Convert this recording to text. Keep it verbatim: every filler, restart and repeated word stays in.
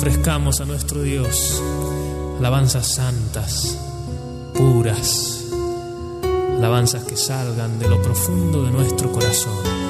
ofrezcamos a nuestro Dios alabanzas santas, puras, alabanzas que salgan de lo profundo de nuestro corazón.